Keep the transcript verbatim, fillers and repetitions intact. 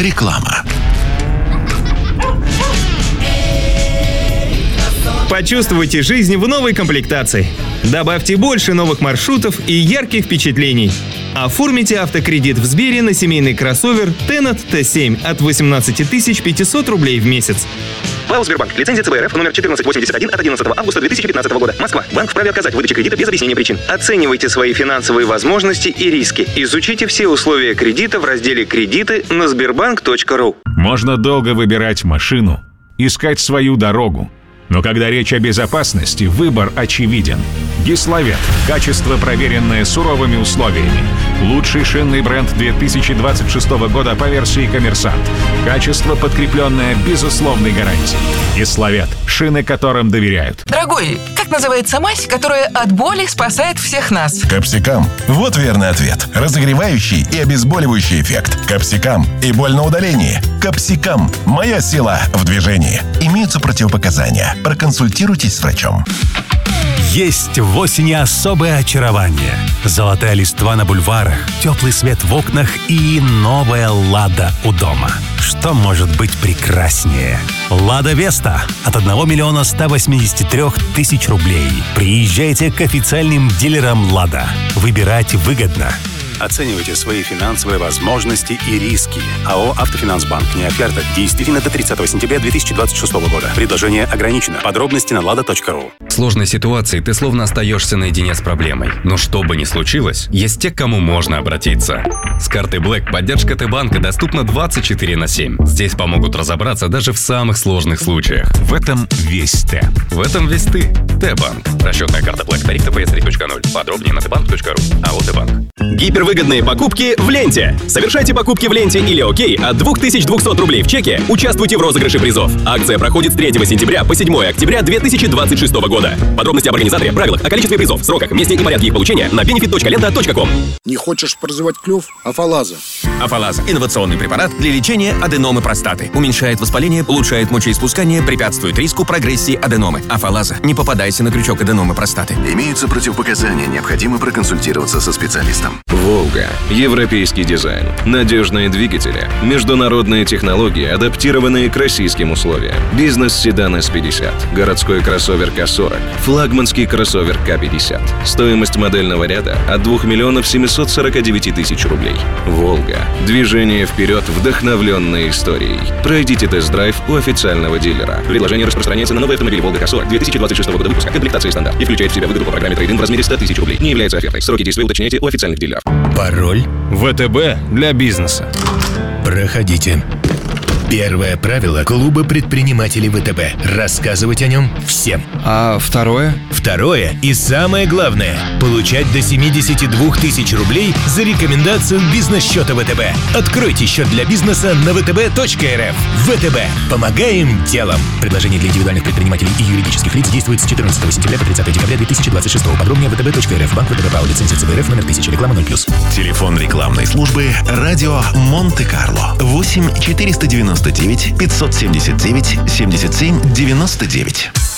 Реклама. Почувствуйте жизнь в новой комплектации. Добавьте больше новых маршрутов и ярких впечатлений. Оформите автокредит в Сбере на семейный кроссовер Tennet Т семь от восемнадцать тысяч пятьсот рублей в месяц. ПАО «Сбербанк». Лицензия Ц Б Р Ф номер четырнадцать восемьдесят один от одиннадцатого августа две тысячи пятнадцатого года. Москва. Банк вправе отказать в выдаче кредита без объяснения причин. Оценивайте свои финансовые возможности и риски. Изучите все условия кредита в разделе «Кредиты» на сбербанк точка ру. Можно долго выбирать машину, искать свою дорогу. Но когда речь о безопасности, выбор очевиден. Гисловет. Качество, проверенное суровыми условиями. Лучший шинный бренд две тысячи двадцать шестого года по версии «Коммерсант». Качество, подкрепленное безусловной гарантией. Гисловет. Шины, которым доверяют. Дорогой, как называется мазь, которая от боли спасает всех нас? Капсикам. Вот верный ответ. Разогревающий и обезболивающий эффект. Капсикам. И боль на удалении. Капсикам. Моя сила в движении. Имеются противопоказания. Проконсультируйтесь с врачом. Есть в осени особое очарование. Золотая листва на бульварах, теплый свет в окнах и новая «Лада» у дома. Что может быть прекраснее? «Лада Веста» от одного миллиона ста восьмидесяти трёх тысяч рублей. Приезжайте к официальным дилерам «Лада». Выбирать выгодно. Оценивайте свои финансовые возможности и риски. АО «Автофинансбанк». Не оферта. Действительно до тридцатого сентября две тысячи двадцать шестого года. Предложение ограничено. Подробности на лада точка ру. В сложной ситуации ты словно остаешься наедине с проблемой. Но что бы ни случилось, есть те, к кому можно обратиться. С картой Black поддержка Т-банка доступна двадцать четыре на семь. Здесь помогут разобраться даже в самых сложных случаях. В этом весь Т. В этом весь ты. Т-банк. Расчетная карта Black. Тариф Т П С три точка ноль. Подробнее на тэ банк точка ру. АО Т-банк. Гипервыгодные покупки в ленте. Совершайте покупки в ленте или ОКей от две тысячи двести рублей в чеке. Участвуйте в розыгрыше призов. Акция проходит с третьего сентября по седьмое октября две тысячи двадцать шестого года. Подробности об организаторе, правилах, о количестве призов, сроках, месте и порядке их получения на бенефит точка лента точка ком. Не хочешь прозевать клюв? Афалаза. Афалаза – инновационный препарат для лечения аденомы простаты. Уменьшает воспаление, улучшает мочеиспускание, препятствует риску прогрессии аденомы. Афалаза. Не попадайся на крючок аденомы простаты. Имеются противопоказания, необходимо проконсультироваться со специалистом. «Волга». Европейский дизайн, надежные двигатели, международные технологии, адаптированные к российским условиям. Бизнес-седан эс пятьдесят, городской кроссовер К сорок, флагманский кроссовер К пятьдесят. Стоимость модельного ряда от двух миллионов семисот сорока девяти тысяч рублей. «Волга». Движение вперед, вдохновленное историей. Пройдите тест-драйв у официального дилера. Предложение распространяется на новый автомобиль «Волга К сорок» две тысячи двадцать шестого года выпуска, комплектации стандарт, и включает в себя выгоду по программе трейд-ин в размере ста тысяч рублей. Не является офертой. Сроки действия уточняйте у официальных дилеров. Пароль? вэ тэ бэ для бизнеса. Проходите. Первое правило клуба предпринимателей вэ тэ бэ – рассказывать о нем всем. А второе? Второе и самое главное – получать до семидесяти двух тысяч рублей за рекомендацию бизнес-счета вэ тэ бэ. Откройте счет для бизнеса на вэ тэ бэ точка эр эф. вэ тэ бэ. Помогаем делом. Предложение для индивидуальных предпринимателей и юридических лиц действует с четырнадцатого сентября по тридцатое декабря две тысячи двадцать шестого. Подробнее вэ тэ бэ точка эр эф. Банк вэ тэ бэ ПАО. Лицензия Ц Б Р Ф номер тысяча. Реклама ноль плюс. Телефон рекламной службы «Радио Монте-Карло». восемь четыреста девяносто девять пятьсот семьдесят девять семьдесят семь девяносто девять.